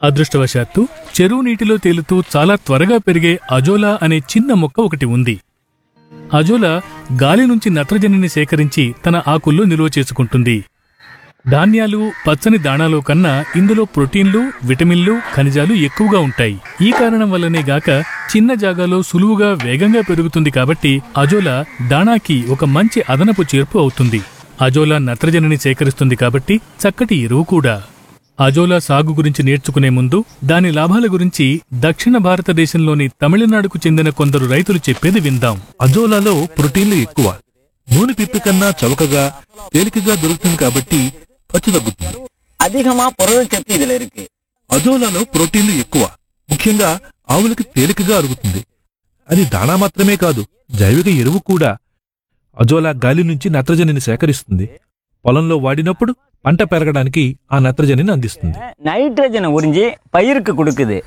అదృష్టవశాత్తు చెరువు నీటిలో తేలుతూ చాలా త్వరగా పెరిగే అజోలా అనే చిన్న మొక్క ఒకటి ఉంది. అజోలా గాలి నుంచి నత్రజనిని సేకరించి తన ఆకుల్లో నిల్వ చేసుకుంటుంది. ధాన్యాలు, పచ్చని దాణాలో కన్నా ఇందులో ప్రోటీన్లు, విటమిన్లు, ఖనిజాలు ఎక్కువగా ఉంటాయి. ఈ కారణం వల్లనే గాక చిన్న జాగాలో సులువుగా వేగంగా పెరుగుతుంది. కాబట్టి అజోలా దాణాకి ఒక మంచి అదనపు చేర్పు అవుతుంది. అజోలా నత్రజనిని సేకరిస్తుంది కాబట్టి చక్కటి ఎరువు కూడా. అజోలా సాగు గురించి నేర్చుకునే ముందు దాని లాభాల గురించి దక్షిణ భారతదేశంలోని తమిళనాడుకు చెందిన కొందరు రైతులు చెప్పేది విందాం. అజోలాలో ప్రోటీన్లు ఎక్కువ. నూనె పిప్పి కన్నా చవకగా, తేలికగా దొరుకుతుంది కాబట్టి ఖర్చు తగ్గుతుంది. அதிகமா புரதச்சத்து இதுல இருக்கு. అజోలాలో ప్రోటీన్లు ఎక్కువ. ముఖ్యంగా ఆవులకి తేలికగా అరుగుతుంది. అది దాణా మాత్రమే కాదు, జైవిక ఎరువు కూడా. అజోలా గాలి నుంచి నత్రజనిని సేకరిస్తుంది. పొలంలో వాడినప్పుడు పంట పెరగడానికి ఆ నత్రజనిని అందిస్తుంది. நைட்ரஜனை உறிஞ்சி பயிருக்கு கொடுக்குது.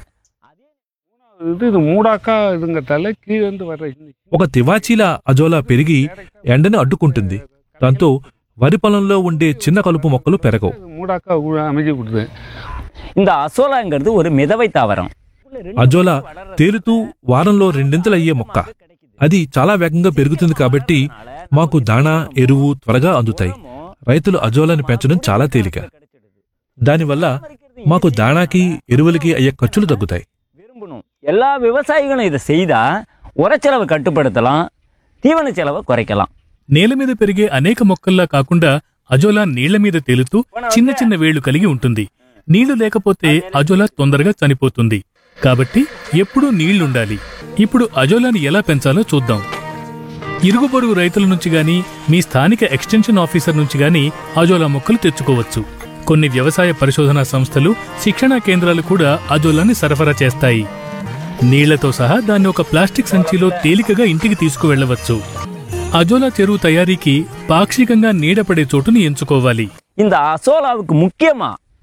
இது மூடாக்கா இதுங்க தலை கீழே வர்ற ఒక తివాచీలా అజోలా పెరిగి ఎండని అడ్డుకుంటుంది. దాంతో వరి పొలంలో ఉండే చిన్న కలుపు మొక్కలు పెరగవు. மூடாக்கா அமைஞ்சு கொடுது. இந்த அசோலாங்கிறது ஒரு மிதவை தாவரம். అజోలా తేలుతూ వారంలో రెండింతలయ్యే మొక్క. అది చాలా వేగంగా పెరుగుతుంది కాబట్టి మాకు దాణా, ఎరువు త్వరగా అందుతాయి. రైతులు అజోలాని పెంచడం చాలా తేలిక. దానివల్ల మాకు దాణాకి, ఎరువులకి అయ్యే ఖర్చులు తగ్గుతాయి. எல்லா விவசாயிகளும் இதை செய்தா உரச்செலவு கட்டுப்படுத்தலாம், தீவன செலவை குறைக்கலாம். నేల మీద పెరిగే అనేక మొక్కల్లా కాకుండా అజోలా నీళ్ల మీద తేలుతూ చిన్న చిన్న వేళ్లు కలిగి ఉంటుంది. నీళ్లు లేకపోతే అజోలా తొందరగా చనిపోతుంది. కాబట్టి ఎప్పుడూ నీళ్లుండాలి. ఇప్పుడు అజోలాని ఎలా పెంచాలో చూద్దాం. ఇరుగు పొరుగు రైతుల నుంచి గాని, మీ స్థానిక ఎక్స్టెన్షన్ ఆఫీసర్ నుంచి గాని అజోలా మొక్కలు తెచ్చుకోవచ్చు. కొన్ని వ్యవసాయ పరిశోధనా సంస్థలు, శిక్షణా కేంద్రాలు కూడా అజోలాని సరఫరా చేస్తాయి. నీళ్లతో సహా దాన్ని ఒక ప్లాస్టిక్ సంచిలో తేలికగా ఇంటికి తీసుకువెళ్లవచ్చు. అజోలా చెరువు తయారీకి పాక్షికంగా నీడపడే చోటుని ఎంచుకోవాలి. இந்த அசோலாவுக்கு முக்கியமா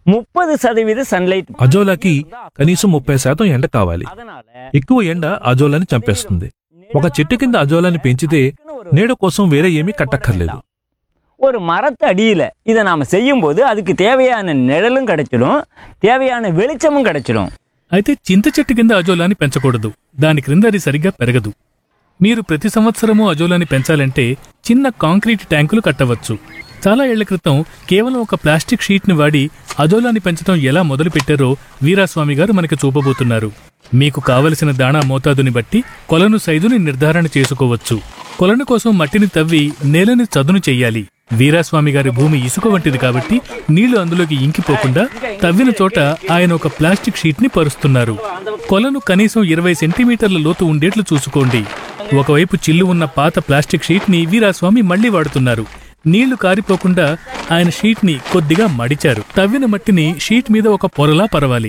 30% సన్లైట్. అజోలాకి కనీసం 30% ఎండ కావాలి. ఎక్కువ ఎండ అజోలాని చంపేస్తుంది. ఒక చెట్టు కింద అజోలాని పెంచితే నీడ కోసం వేరే ఏమీ కట్టక్కర్లేదు. ஒரு மரத்து அடியில இதை நாம செய்யும் போது அதுக்கு தேவையான நிழலும் கிடைச்சிடும், தேவையான வெளிச்சமும் கிடைச்சிடும். అయితే చింత చెట్టు కింద అజోలాని పెంచకూడదు. దాని క్రింద అది సరిగ్గా పెరగదు. మీరు ప్రతి సంవత్సరము అజోలాని పెంచాలంటే చిన్న కాంక్రీట్ ట్యాంకులు కట్టవచ్చు. చాలా ఏళ్ల క్రితం కేవలం ఒక ప్లాస్టిక్ షీట్ని వాడి అజోలాని పెంచడం ఎలా మొదలుపెట్టారో వీరాస్వామి గారు మనకి చూపబోతున్నారు. మీకు కావలసిన దాణా మోతాదుని బట్టి కొలను సైజుని నిర్ధారణ చేసుకోవచ్చు. కొలను కోసం మట్టిని తవ్వి నేలని చదును చెయ్యాలి. వీరాస్వామి గారి భూమి ఇసుక వంటిది కాబట్టి నీళ్లు అందులోకి ఇంకిపోకుండా తవ్విన చోట ఆయన ఒక ప్లాస్టిక్ షీట్ ని పరుస్తున్నారు. కొలను కనీసం 20 సెంటీమీటర్ల లోతు ఉండేట్లు చూసుకోండి. ఒకవైపు చిల్లు ఉన్న పాత ప్లాస్టిక్ షీట్ ని వీరాస్వామి మళ్లీ వాడుతున్నారు. నీళ్లు కారిపోకుండా ఆయన షీట్ ని కొద్దిగా మడిచారు. తవ్విన మట్టిని షీట్ మీద ఒక పొరలా పరవాలి.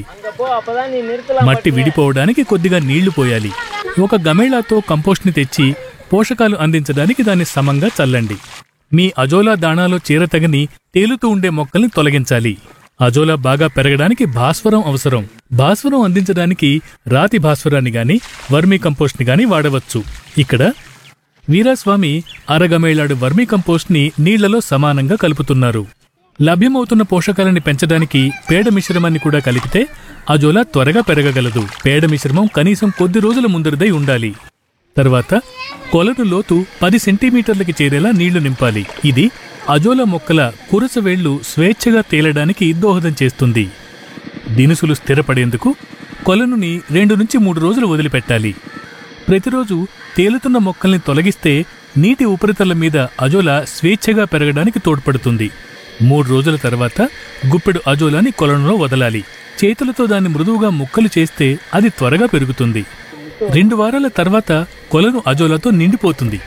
మట్టి విడిపోవడానికి కొద్దిగా నీళ్లు పోయాలి. ఒక గమేళాతో కంపోస్ట్ ని తెచ్చి పోషకాలు అందించడానికి దాన్ని సమంగా చల్లండి. మీ అజోలా దాణాలో చేరతగని తేలుతూ ఉండే మొక్కల్ని తొలగించాలి. అజోలా బాగా పెరగడానికి భాస్వరం అవసరం. భాస్వరం అందించడానికి రాతి భాస్వరాన్ని గాని, వర్మీ కంపోస్ట్ ని గాని వాడవచ్చు. ఇక్కడ వీరాస్వామి అరగమేళాడు వర్మీ కంపోస్ట్ ని నీళ్లలో సమానంగా కలుపుతున్నారు. లభ్యమవుతున్న పోషకాలని పెంచడానికి పేడ మిశ్రమాన్ని కూడా కలిపితే అజోలా త్వరగా పెరగగలదు. పేడ మిశ్రమం కనీసం కొద్ది రోజుల ముందరిదై ఉండాలి. తర్వాత కొలను లోతు 10 సెంటీమీటర్లకి చేరేలా నీళ్లు నింపాలి. ఇది అజోలా మొక్కల కురసవేళ్లు స్వేచ్ఛగా తేలడానికి దోహదం చేస్తుంది. దినుసులు స్థిరపడేందుకు కొలనుని 2 నుంచి 3 రోజులు వదిలిపెట్టాలి. ప్రతిరోజు తేలుతున్న మొక్కల్ని తొలగిస్తే నీటి ఉపరితలం మీద అజోలా స్వేచ్ఛగా పెరగడానికి తోడ్పడుతుంది. 3 రోజుల తర్వాత గుప్పెడు అజోలాని కొలనులో వదలాలి. చేతులతో దాన్ని మృదువుగా ముక్కలు చేస్తే అది త్వరగా పెరుగుతుంది. 2 వారాల తర్వాత కొలను అజోలాతో నిండిపోతుంది.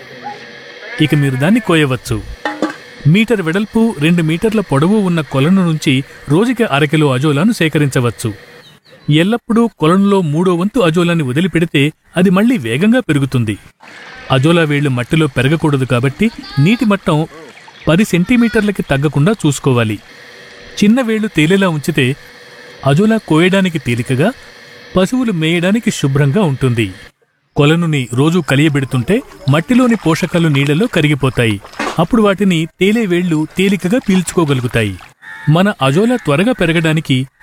ఇక మీరు దాన్ని కోయవచ్చు. మీటర్ వెడల్పు, 2 మీటర్ల పొడవు ఉన్న కొలను నుంచి రోజుకి 1/2 కిలో అజోలాను సేకరించవచ్చు. ఎల్లప్పుడూ కొలనులో 3వ వంతు అజోలాని వదిలిపెడితే అది మళ్లీ వేగంగా పెరుగుతుంది. అజోలా వేళ్లు మట్టిలో పెరగకూడదు కాబట్టి నీటి మట్టం 10 సెంటీమీటర్లకి తగ్గకుండా చూసుకోవాలి. చిన్న వేళ్లు తేలేలా ఉంచితే అజోలా కోయడానికి తేలికగా, పశువులు మేయడానికి శుభ్రంగా ఉంటుంది. కొలనుని రోజూ కలియబెడుతుంటే మట్టిలోని పోషకాలు నీళ్లలో కరిగిపోతాయి. అప్పుడు వాటిని తేలే వేళ్లు తేలికగా పీల్చుకోగలుగుతాయి. మన అజోలా త్వరగా పెరగడానికి